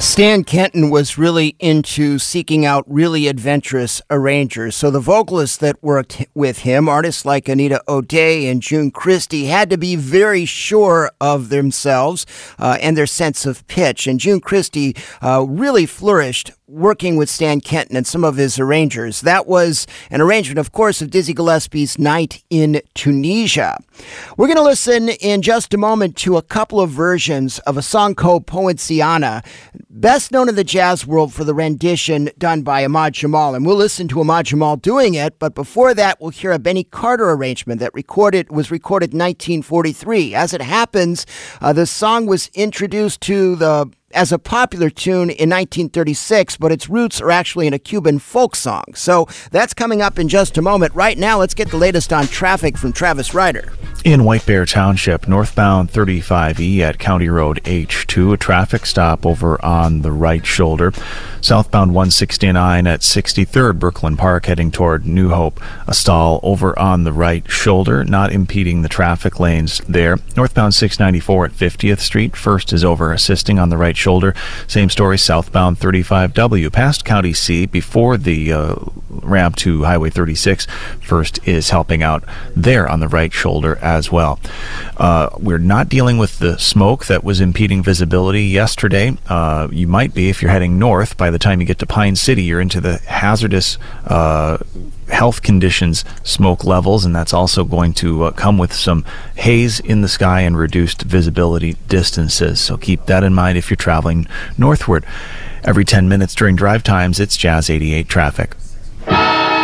Stan Kenton was really into seeking out really adventurous arrangers. So the vocalists that worked with him, artists like Anita O'Day and June Christy, had to be very sure of themselves and their sense of pitch. And June Christy really flourished working with Stan Kenton and some of his arrangers. That was an arrangement, of course, of Dizzy Gillespie's Night in Tunisia. We're going to listen in just a moment to a couple of versions of a song called Poinciana, best known in the jazz world for the rendition done by Ahmad Jamal. And we'll listen to Ahmad Jamal doing it, but before that, we'll hear a Benny Carter arrangement that was recorded in 1943. As it happens, the song was introduced as a popular tune in 1936, but its roots are actually in a Cuban folk song. So that's coming up in just a moment. Right now, let's get the latest on traffic from Travis Ryder. In White Bear Township, northbound 35E at County Road H2, a traffic stop over on the right shoulder. Southbound 169 at 63rd Brooklyn Park heading toward New Hope, a stall over on the right shoulder, not impeding the traffic lanes there. Northbound 694 at 50th Street, first is over assisting on the right shoulder. Same story southbound 35W past County C before the ramp to Highway 36. First is helping out there on the right shoulder as well. We're not dealing with the smoke that was impeding visibility yesterday. You might be if you're heading north. By the time you get to Pine City, you're into the hazardous health conditions smoke levels, and that's also going to come with some haze in the sky and reduced visibility distances. So keep that in mind if you're traveling northward. Every 10 minutes during drive times, it's Jazz 88 traffic.